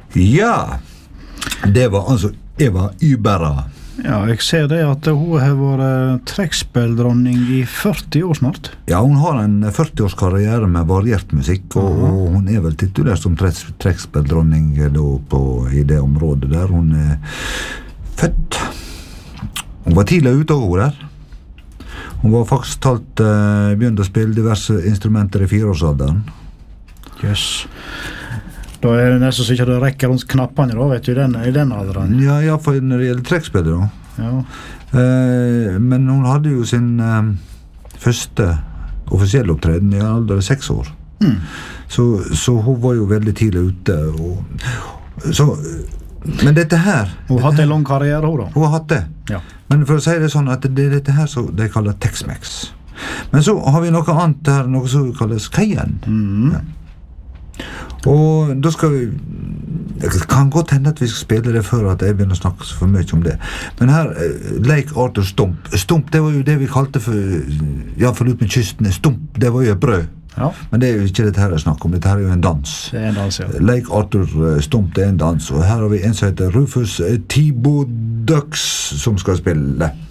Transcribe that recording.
Ja, det var altså Eva Yberra. Ja, jeg ser det at hun har vært trekkspilldronning i 40 år snart. Ja, hun har en 40-års karriere med variert musikk, og hun er vel titulert som trekkspilldronning i det området der hun er født. Hun var tidlig ute av henne der. Hun var faktisk begynt å spille diverse instrumenter i 4-årsalderen. Jøss. Da er det nesten så ikke det rekker rundt knappene da, vet du, i den alderen. Ja, for når det gjelder trekkspillet da. Ja. Men hun hadde jo sin første offisielle opptreden i alder 6 år. Så hun var jo veldig tidlig ute. Men dette her... Hun har hatt en lang karriere, hun da. Hun har hatt det. Ja. Men for å si det sånn at det er dette her som de kaller Tex-Mex. Men så har vi noe annet her, noe som kalles Cayenne. Ja. Og da skal vi... Det kan godt hende at vi skal spille det før at jeg begynner å snakke så for mye om det. Men her, Lake Arthur Stump. Stump, det var jo det vi kalte for... Ja, for ut med kysten. Stump, det var jo et brød. Ja. Men det er jo ikke dette her jeg snakker om. Dette her er jo en dans. Det er en dans, ja. Lake Arthur Stump, det er en dans. Og her har vi en som heter Rufus Thibaudux som skal spille.